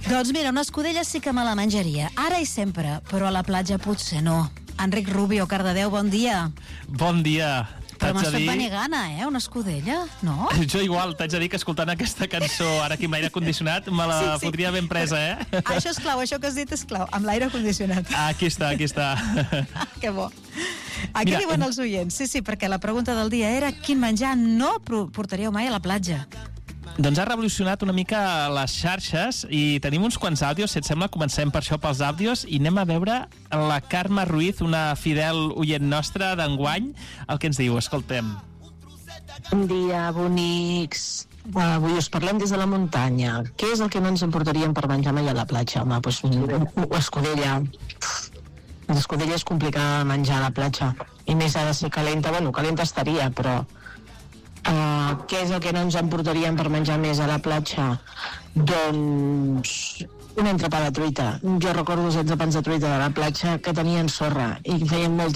Doncs mira, una escudella sí que me la menjaria, ara i sempre, però a la platja potser no. Enric Rubio, Cardedeu, bon dia. Bon dia. Però m'has fet venir gana, una escudella, no? Jo igual, t'haig de dir que escoltant aquesta cançó ara aquí amb l'aire condicionat me la podria ben presa, Això és clau, això que has dit és clau, amb l'aire condicionat. Aquí està. Que bo. Aquí diuen els oients, sí, perquè la pregunta del dia era quin menjar no portaríeu mai a la platja? Doncs ha revolucionat una mica les xarxes i tenim uns quants àudios, si et sembla comencem per això pels àudios i anem a veure la Carme Ruiz, una fidel oient nostra d'enguany, el que ens diu, escoltem. Bon dia, bonics. Avui us parlem des de la muntanya. Què és el que no ens emportaríem per menjar mai a la platja? Home, doncs escudella. L'escudella és complicada de menjar a la platja i més ha de ser calenta. Bueno, calenta estaria, però què és el que no ens emportaríem per menjar més a la platja? Doncs un entrepà de truita. Jo recordo els entrepans de truita de la platja que tenien sorra i feien molt